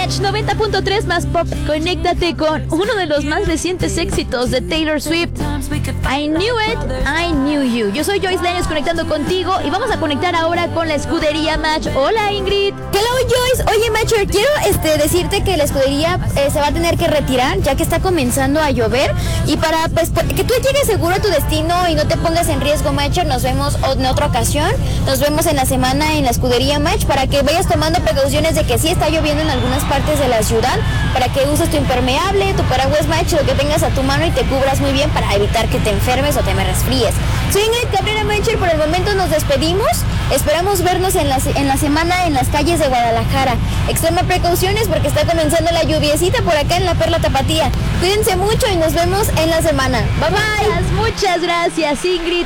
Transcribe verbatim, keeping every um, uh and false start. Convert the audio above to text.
Match noventa punto tres más pop. Conéctate con uno de los más recientes éxitos de Taylor Swift. I knew it, I knew you. Yo soy Joyce Lanius conectando contigo y vamos a conectar ahora con la escudería Match. Hola, Ingrid. Hello, Joyce. Oye, Matcher, quiero este, decirte que la escudería eh, se va a tener que retirar ya que está comenzando a llover. Y para pues, que tú llegues seguro a tu destino y no te pongas en riesgo, Matcher, nos vemos en otra ocasión. Nos vemos en la semana en la escudería Match para que vayas tomando precauciones de que sí está lloviendo en algunas partes de la ciudad, para que uses tu impermeable, tu paraguas Match, lo que tengas a tu mano y te cubras muy bien para evitar que te enfermes o te me resfríes. Soy Ingrid Cabrera, Matcher, por el momento nos despedimos. Esperamos vernos en la, en la semana en las calles de Guadalajara. Extrema precauciones porque está comenzando la lluviecita por acá en la Perla Tapatía. Cuídense mucho y nos vemos en la semana. Bye bye. Muchas, muchas gracias, Ingrid.